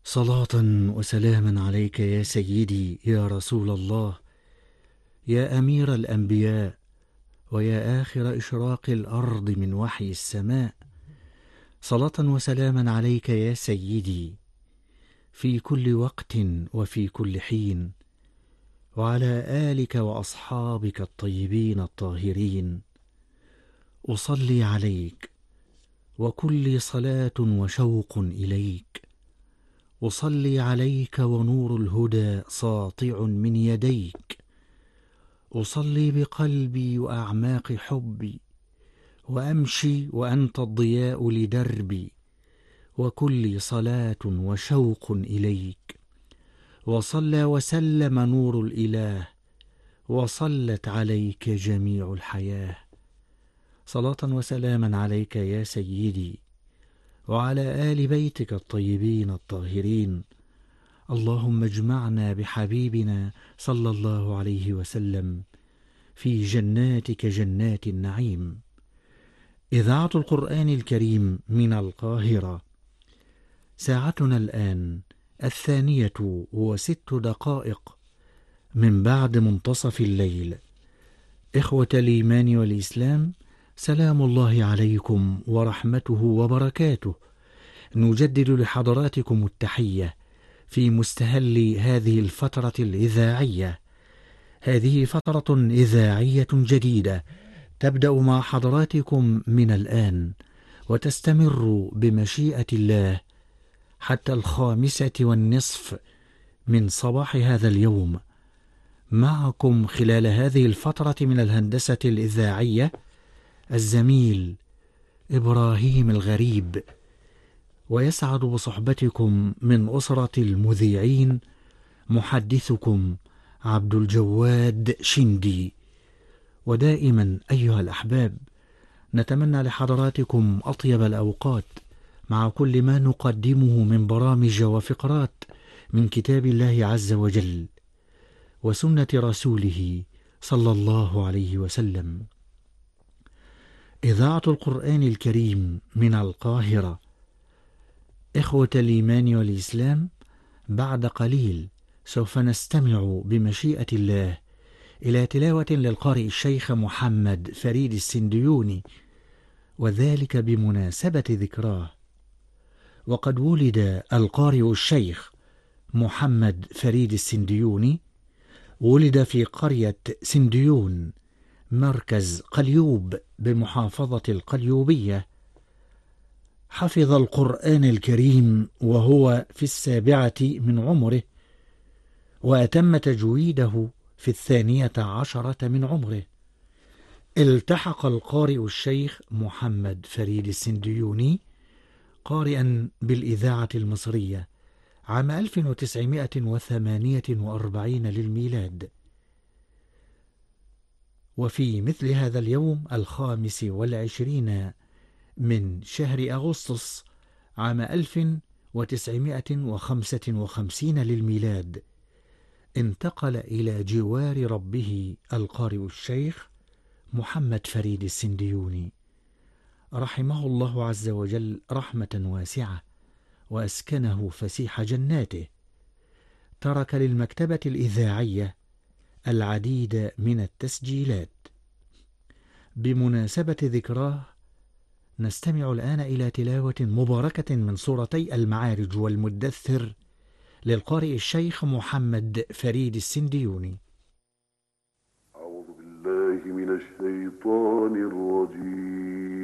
صلاة وسلاما عليك يا سيدي يا رسول الله، يا أمير الأنبياء، ويا آخر إشراق الأرض من وحي السماء. صلاة وسلاما عليك يا سيدي في كل وقت وفي كل حين، وعلى آلك وأصحابك الطيبين الطاهرين. أصلي عليك وكلي صلاة وشوق إليك، أصلي عليك ونور الهدى ساطع من يديك، أصلي بقلبي وأعماق حبي، وأمشي وأنت الضياء لدربي، وكلي صلاة وشوق إليك. وصلى وسلم نور الإله، وصلت عليك جميع الحياة. صلاة وسلاما عليك يا سيدي وعلى آل بيتك الطيبين الطاهرين. اللهم اجمعنا بحبيبنا صلى الله عليه وسلم في جناتك جنات النعيم. إذاعة القرآن الكريم من القاهرة. ساعتنا الآن 2:06 من بعد منتصف الليل. إخوة الإيمان والإسلام، سلام الله عليكم ورحمته وبركاته. نجدد لحضراتكم التحية في مستهل هذه الفترة الإذاعية. هذه فترة إذاعية جديدة تبدأ مع حضراتكم من الآن، وتستمر بمشيئة الله حتى 5:30 من صباح هذا اليوم. معكم خلال هذه الفترة من الهندسة الإذاعية الزميل إبراهيم الغريب، ويسعد بصحبتكم من أسرة المذيعين محدثكم عبد الجواد شندي. ودائما أيها الأحباب، نتمنى لحضراتكم أطيب الأوقات مع كل ما نقدمه من برامج وفقرات من كتاب الله عز وجل وسنة رسوله صلى الله عليه وسلم. إذاعة القرآن الكريم من القاهرة. إخوة الإيمان والإسلام، بعد قليل سوف نستمع بمشيئة الله إلى تلاوة للقارئ الشيخ محمد فريد السنديوني، وذلك بمناسبة ذكراه. وقد ولد القارئ الشيخ محمد فريد السنديوني، ولد في قرية سنديون مركز قليوب بمحافظة القليوبية. حفظ القرآن الكريم وهو في 7 من عمره، وأتم تجويده في 12 من عمره. التحق القارئ الشيخ محمد فريد السنديوني قارئا بالإذاعة المصرية عام 1948 للميلاد، وفي مثل هذا اليوم 25 من شهر أغسطس عام 1955 للميلاد انتقل إلى جوار ربه القارئ الشيخ محمد فريد السنديوني، رحمه الله عز وجل رحمة واسعة، وأسكنه فسيح جناته. ترك للمكتبة الإذاعية العديد من التسجيلات. بمناسبة ذكراه نستمع الآن إلى تلاوة مباركة من سورتي المعارج والمدثر للقارئ الشيخ محمد فريد السنديوني. أعوذ بالله من الشيطان الرجيم.